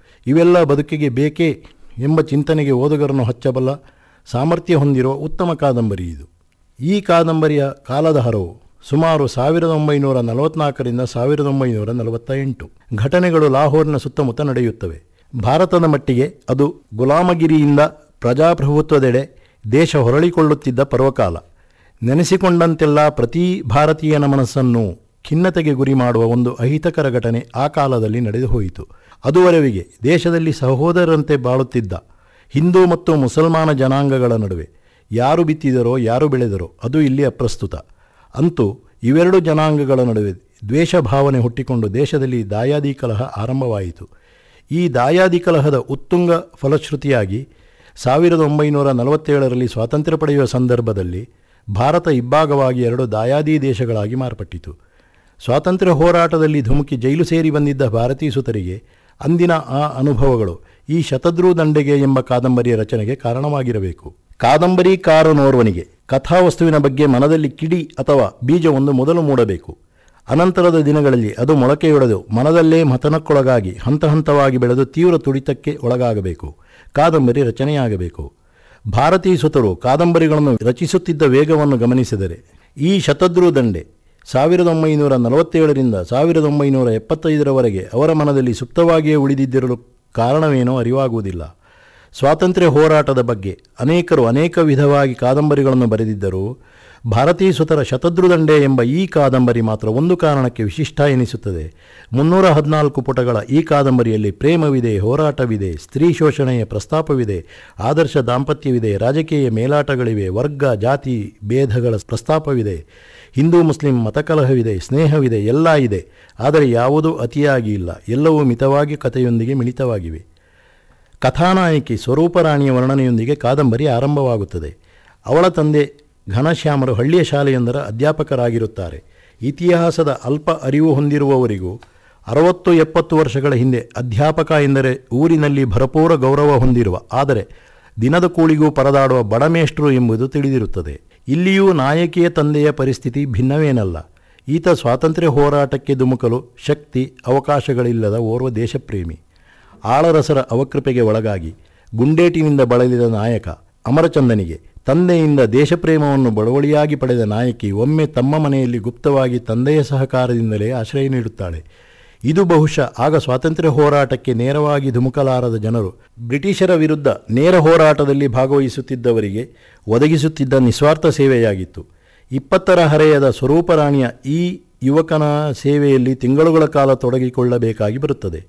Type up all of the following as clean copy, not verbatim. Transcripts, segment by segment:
ಇವೆಲ್ಲ ಬದುಕಿಗೆ ಬೇಕೇ ಎಂಬ ಚಿಂತನೆಗೆ ಓದುಗರನ್ನು ಹಚ್ಚಬಲ್ಲ ಸಾಮರ್ಥ್ಯ ಹೊಂದಿರುವ ಉತ್ತಮ ಕಾದಂಬರಿ ಇದು. ಈ ಕಾದಂಬರಿಯ ಕಾಲದ ಹರವು ಸುಮಾರು 1944ರಿಂದ 1948. ಘಟನೆಗಳು ಲಾಹೋರ್ನ ಸುತ್ತಮುತ್ತ ನಡೆಯುತ್ತವೆ. ಭಾರತದ ಮಟ್ಟಿಗೆ ಅದು ಗುಲಾಮಗಿರಿಯಿಂದ ಪ್ರಜಾಪ್ರಭುತ್ವದೆಡೆ ದೇಶ ಹೊರಳಿಕೊಳ್ಳುತ್ತಿದ್ದ ಪರ್ವಕಾಲ. ನೆನೆಸಿಕೊಂಡಂತೆಲ್ಲ ಪ್ರತಿ ಭಾರತೀಯನ ಮನಸ್ಸನ್ನು ಖಿನ್ನತೆಗೆ ಗುರಿ ಮಾಡುವ ಒಂದು ಅಹಿತಕರ ಘಟನೆ ಆ ಕಾಲದಲ್ಲಿ ನಡೆದು ಹೋಯಿತು. ಅದುವರೆವಿಗೆ ದೇಶದಲ್ಲಿ ಸಹೋದರರಂತೆ ಬಾಳುತ್ತಿದ್ದ ಹಿಂದೂ ಮತ್ತು ಮುಸಲ್ಮಾನ ಜನಾಂಗಗಳ ನಡುವೆ ಯಾರು ಬಿತ್ತಿದರೋ ಯಾರು ಬೆಳೆದರೋ ಅದು ಇಲ್ಲಿ ಅಪ್ರಸ್ತುತ. ಅಂತೂ ಇವೆರಡು ಜನಾಂಗಗಳ ನಡುವೆ ದ್ವೇಷ ಭಾವನೆ ಹುಟ್ಟಿಕೊಂಡು ದೇಶದಲ್ಲಿ ದಾಯಾದಿ ಕಲಹ ಆರಂಭವಾಯಿತು. ಈ ದಾಯಾದಿ ಕಲಹದ ಉತ್ತುಂಗ ಫಲಶ್ರುತಿಯಾಗಿ 1947ರಲ್ಲಿ ಸ್ವಾತಂತ್ರ್ಯ ಪಡೆಯುವ ಸಂದರ್ಭದಲ್ಲಿ ಭಾರತ ಇಬ್ಬಾಗವಾಗಿ ಎರಡು ದಾಯಾದಿ ದೇಶಗಳಾಗಿ ಮಾರ್ಪಟ್ಟಿತು. ಸ್ವಾತಂತ್ರ್ಯ ಹೋರಾಟದಲ್ಲಿ ಧುಮುಕಿ ಜೈಲು ಸೇರಿ ಬಂದಿದ್ದ ಭಾರತೀಯ ಸುತರಿಗೆ ಅಂದಿನ ಆ ಅನುಭವಗಳು ಈ ಶತದ್ರೂ ದಂಡೆಗೆ ಎಂಬ ಕಾದಂಬರಿಯ ರಚನೆಗೆ ಕಾರಣವಾಗಿರಬೇಕು. ಕಾದಂಬರಿಕಾರನೋರ್ವನಿಗೆ ಕಥಾವಸ್ತುವಿನ ಬಗ್ಗೆ ಮನದಲ್ಲಿ ಕಿಡಿ ಅಥವಾ ಬೀಜವೊಂದು ಮೊದಲು ಮೂಡಬೇಕು. ಅನಂತರದ ದಿನಗಳಲ್ಲಿ ಅದು ಮೊಳಕೆಯೊಡೆದು ಮನದಲ್ಲೇ ಮಥನಕ್ಕೊಳಗಾಗಿ ಹಂತ ಹಂತವಾಗಿ ಬೆಳೆದು ತೀವ್ರ ತುಡಿತಕ್ಕೆ ಒಳಗಾಗಬೇಕು. ಕಾದಂಬರಿ ರಚನೆಯಾಗಬೇಕು. ಭಾರತೀಯ ಸುತರು ಕಾದಂಬರಿಗಳನ್ನು ರಚಿಸುತ್ತಿದ್ದ ವೇಗವನ್ನು ಗಮನಿಸಿದರೆ ಈ ಶತದ್ರೂ ದಂಡೆ 1947ರಿಂದ 1975ರವರೆಗೆ ಅವರ ಮನದಲ್ಲಿ ಸುಪ್ತವಾಗಿಯೇ ಉಳಿದಿದ್ದಿರಲು ಕಾರಣವೇನೋ ಅರಿವಾಗುವುದಿಲ್ಲ. ಸ್ವಾತಂತ್ರ್ಯ ಹೋರಾಟದ ಬಗ್ಗೆ ಅನೇಕರು ಅನೇಕ ವಿಧವಾಗಿ ಕಾದಂಬರಿಗಳನ್ನು ಬರೆದಿದ್ದರೂ ಭಾರತೀಯ ಸುತರ ಶತದ್ರುದಂಡೆ ಎಂಬ ಈ ಕಾದಂಬರಿ ಮಾತ್ರ ಒಂದು ಕಾರಣಕ್ಕೆ ವಿಶಿಷ್ಟ ಎನಿಸುತ್ತದೆ. 314 ಪುಟಗಳ ಈ ಕಾದಂಬರಿಯಲ್ಲಿ ಪ್ರೇಮವಿದೆ, ಹೋರಾಟವಿದೆ, ಸ್ತ್ರೀ ಶೋಷಣೆಯ ಪ್ರಸ್ತಾಪವಿದೆ, ಆದರ್ಶ ದಾಂಪತ್ಯವಿದೆ, ರಾಜಕೀಯ ಮೇಲಾಟಗಳಿವೆ, ವರ್ಗ ಜಾತಿ ಭೇದಗಳ ಪ್ರಸ್ತಾಪವಿದೆ, ಹಿಂದೂ ಮುಸ್ಲಿಂ ಮತಕಲಹವಿದೆ, ಸ್ನೇಹವಿದೆ, ಎಲ್ಲ ಇದೆ. ಆದರೆ ಯಾವುದೂ ಅತಿಯಾಗಿ ಇಲ್ಲ. ಎಲ್ಲವೂ ಮಿತವಾಗಿ ಕಥೆಯೊಂದಿಗೆ ಮಿಳಿತವಾಗಿವೆ. ಕಥಾನಾಯಕಿ ಸ್ವರೂಪರಾಣಿಯ ವರ್ಣನೆಯೊಂದಿಗೆ ಕಾದಂಬರಿ ಆರಂಭವಾಗುತ್ತದೆ. ಅವಳ ತಂದೆ ಘನಶ್ಯಾಮರು ಹಳ್ಳಿಯ ಶಾಲೆಯೊಂದರ ಅಧ್ಯಾಪಕರಾಗಿರುತ್ತಾರೆ. ಇತಿಹಾಸದ ಅಲ್ಪ ಅರಿವು ಹೊಂದಿರುವವರಿಗೂ 60-70 ವರ್ಷಗಳ ಹಿಂದೆ ಅಧ್ಯಾಪಕ ಎಂದರೆ ಊರಿನಲ್ಲಿ ಭರಪೂರ ಗೌರವ ಹೊಂದಿರುವ, ಆದರೆ ದಿನದ ಕೂಳಿಗೂ ಪರದಾಡುವ ಬಡಮೇಷ್ಟ್ರು ಎಂಬುದು ತಿಳಿದಿರುತ್ತದೆ. ಇಲ್ಲಿಯೂ ನಾಯಕಿಯ ತಂದೆಯ ಪರಿಸ್ಥಿತಿ ಭಿನ್ನವೇನಲ್ಲ. ಈತ ಸ್ವಾತಂತ್ರ್ಯ ಹೋರಾಟಕ್ಕೆ ಧುಮುಕಲು ಶಕ್ತಿ ಅವಕಾಶಗಳಿಲ್ಲದ ಓರ್ವ ದೇಶಪ್ರೇಮಿ. ಆಳರಸರ ಅವಕೃಪೆಗೆ ಒಳಗಾಗಿ ಗುಂಡೇಟಿನಿಂದ ಬಳಲಿದ ನಾಯಕ ಅಮರಚಂದನಿಗೆ ತಂದೆಯಿಂದ ದೇಶಪ್ರೇಮವನ್ನು ಬಳುವಳಿಯಾಗಿ ಪಡೆದ ನಾಯಕಿ ಒಮ್ಮೆ ತಮ್ಮ ಮನೆಯಲ್ಲಿ ಗುಪ್ತವಾಗಿ ತಂದೆಯ ಸಹಕಾರದಿಂದಲೇ ಆಶ್ರಯ ನೀಡುತ್ತಾಳೆ. ಇದು ಬಹುಶಃ ಆಗ ಸ್ವಾತಂತ್ರ್ಯ ಹೋರಾಟಕ್ಕೆ ನೇರವಾಗಿ ಧುಮುಕಲಾರದ ಜನರು ಬ್ರಿಟಿಷರ ವಿರುದ್ಧ ನೇರ ಹೋರಾಟದಲ್ಲಿ ಭಾಗವಹಿಸುತ್ತಿದ್ದವರಿಗೆ ಒದಗಿಸುತ್ತಿದ್ದ ನಿಸ್ವಾರ್ಥ ಸೇವೆಯಾಗಿತ್ತು. 20ರ ಹರೆಯದ ಸ್ವರೂಪರಾಣಿಯ ಈ ಯುವಕನ ಸೇವೆಯಲ್ಲಿ ತಿಂಗಳುಗಳ ಕಾಲ ತೊಡಗಿಕೊಳ್ಳಬೇಕಾಗಿ ಬರುತ್ತದೆ.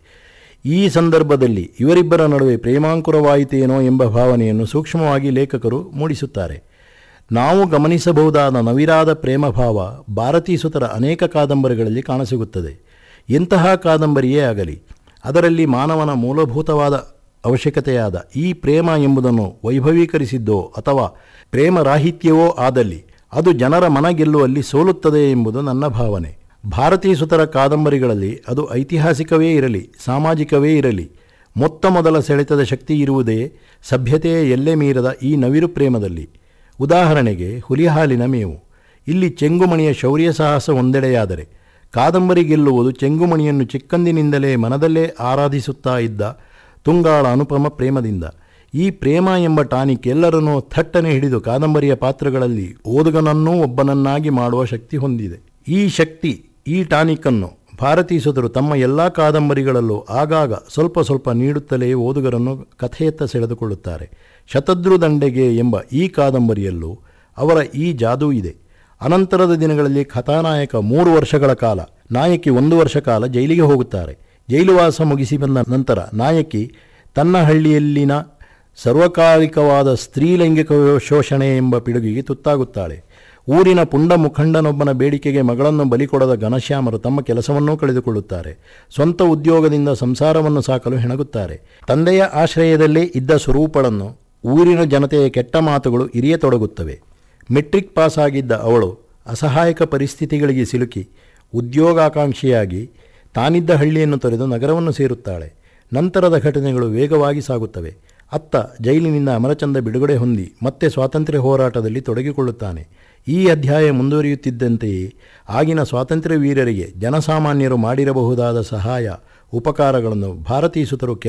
ಈ ಸಂದರ್ಭದಲ್ಲಿ ಇವರಿಬ್ಬರ ನಡುವೆ ಪ್ರೇಮಾಂಕುರವಾಯಿತೇನೋ ಎಂಬ ಭಾವನೆಯನ್ನು ಸೂಕ್ಷ್ಮವಾಗಿ ಲೇಖಕರು ಮೂಡಿಸುತ್ತಾರೆ. ನಾವು ಗಮನಿಸಬಹುದಾದ ನವಿರಾದ ಪ್ರೇಮಭಾವ ಭಾರತೀಯ ಸುತರ ಅನೇಕ ಕಾದಂಬರಿಗಳಲ್ಲಿ ಕಾಣಸಿಗುತ್ತದೆ. ಎಂತಹ ಕಾದಂಬರಿಯೇ ಆಗಲಿ, ಅದರಲ್ಲಿ ಮಾನವನ ಮೂಲಭೂತವಾದ ಅವಶ್ಯಕತೆಯಾದ ಈ ಪ್ರೇಮ ಎಂಬುದನ್ನು ವೈಭವೀಕರಿಸಿದ್ದೋ ಅಥವಾ ಪ್ರೇಮರಾಹಿತ್ಯವೋ ಆದಲ್ಲಿ ಅದು ಜನರ ಮನ ಗೆಲ್ಲುವಲ್ಲಿ ಸೋಲುತ್ತದೆ ಎಂಬುದು ನನ್ನ ಭಾವನೆ. ಭಾರತೀಯ ಸುತರ ಕಾದಂಬರಿಗಳಲ್ಲಿ ಅದು ಐತಿಹಾಸಿಕವೇ ಇರಲಿ, ಸಾಮಾಜಿಕವೇ ಇರಲಿ, ಮೊದಲ ಸೆಳೆತದ ಶಕ್ತಿ ಇರುವುದೇ ಸಭ್ಯತೆಯ ಎಲ್ಲೆ ಮೀರದ ಈ ನವಿರು ಪ್ರೇಮದಲ್ಲಿ. ಉದಾಹರಣೆಗೆ ಹುಲಿಹಾಲಿನ ಮೇವು. ಇಲ್ಲಿ ಚೆಂಗುಮಣಿಯ ಶೌರ್ಯ ಸಾಹಸ ಒಂದೆಡೆಯಾದರೆ, ಕಾದಂಬರಿ ಗೆಲ್ಲುವುದು ಚೆಂಗುಮಣಿಯನ್ನು ಚಿಕ್ಕಂದಿನಿಂದಲೇ ಮನದಲ್ಲೇ ಆರಾಧಿಸುತ್ತಾ ಇದ್ದ ತುಂಗಾಳ ಅನುಪಮ ಪ್ರೇಮದಿಂದ. ಈ ಪ್ರೇಮ ಎಂಬ ಟಾನಿಕ್ ಎಲ್ಲರನ್ನೂ ಥಟ್ಟನೆ ಹಿಡಿದು ಕಾದಂಬರಿಯ ಪಾತ್ರಗಳಲ್ಲಿ ಓದುಗನನ್ನೂ ಒಬ್ಬನನ್ನಾಗಿ ಮಾಡುವ ಶಕ್ತಿ ಹೊಂದಿದೆ. ಈ ಶಕ್ತಿ, ಈ ಟಾನಿಕ್ಕನ್ನು ಭಾರತೀಯ ಸುತರು ತಮ್ಮ ಎಲ್ಲ ಕಾದಂಬರಿಗಳಲ್ಲೂ ಆಗಾಗ ಸ್ವಲ್ಪ ಸ್ವಲ್ಪ ನೀಡುತ್ತಲೇ ಓದುಗರನ್ನು ಕಥೆಯತ್ತ ಸೆಳೆದುಕೊಳ್ಳುತ್ತಾರೆ. ಶತದ್ರೂ ದಂಡೆಗೆ ಎಂಬ ಈ ಕಾದಂಬರಿಯಲ್ಲೂ ಅವರ ಈ ಜಾದೂ ಇದೆ. ಅನಂತರದ ದಿನಗಳಲ್ಲಿ ಕಥಾನಾಯಕ 3 ವರ್ಷಗಳ ಕಾಲ, ನಾಯಕಿ 1 ವರ್ಷ ಕಾಲ ಜೈಲಿಗೆ ಹೋಗುತ್ತಾರೆ. ಜೈಲುವಾಸ ಮುಗಿಸಿ ಬಂದ ನಂತರ ನಾಯಕಿ ತನ್ನ ಹಳ್ಳಿಯಲ್ಲಿನ ಸರ್ವಕಾಲಿಕವಾದ ಸ್ತ್ರೀಲೈಂಗಿಕ ಶೋಷಣೆ ಎಂಬ ಪಿಡುಗಿಗೆ ತುತ್ತಾಗುತ್ತಾಳೆ. ಊರಿನ ಪುಂಡ ಮುಖಂಡನೊಬ್ಬನ ಬೇಡಿಕೆಗೆ ಮಗಳನ್ನು ಬಲಿಕೊಡದ ಘನಶ್ಯಾಮರು ತಮ್ಮ ಕೆಲಸವನ್ನೂ ಕಳೆದುಕೊಳ್ಳುತ್ತಾರೆ. ಸ್ವಂತ ಉದ್ಯೋಗದಿಂದ ಸಂಸಾರವನ್ನು ಸಾಕಲು ಹೆಣಗುತ್ತಾರೆ. ತಂದೆಯ ಆಶ್ರಯದಲ್ಲೇ ಇದ್ದ ಸ್ವರೂಪಳನ್ನು ಊರಿನ ಜನತೆಯ ಕೆಟ್ಟ ಮಾತುಗಳು ಇರಿಯತೊಡಗುತ್ತವೆ. ಮೆಟ್ರಿಕ್ ಪಾಸ್ ಆಗಿದ್ದ ಅವಳು ಅಸಹಾಯಕ ಪರಿಸ್ಥಿತಿಗಳಿಗೆ ಸಿಲುಕಿ ಉದ್ಯೋಗಾಕಾಂಕ್ಷಿಯಾಗಿ ತಾನಿದ್ದ ಹಳ್ಳಿಯನ್ನು ತೊರೆದು ನಗರವನ್ನು ಸೇರುತ್ತಾಳೆ. ನಂತರದ ಘಟನೆಗಳು ವೇಗವಾಗಿ ಸಾಗುತ್ತವೆ. ಅತ್ತ ಜೈಲಿನಿಂದ ಅಮರಚಂದ ಬಿಡುಗಡೆ ಹೊಂದಿ ಮತ್ತೆ ಸ್ವಾತಂತ್ರ್ಯ ಹೋರಾಟದಲ್ಲಿ ತೊಡಗಿಕೊಳ್ಳುತ್ತಾನೆ. ಈ ಅಧ್ಯಾಯ ಮುಂದುವರಿಯುತ್ತಿದ್ದಂತೆಯೇ ಆಗಿನ ಸ್ವಾತಂತ್ರ್ಯ ವೀರರಿಗೆ ಜನಸಾಮಾನ್ಯರು ಮಾಡಿರಬಹುದಾದ ಸಹಾಯ ಉಪಕಾರಗಳನ್ನು ಭಾರತೀಯ ಸುತರು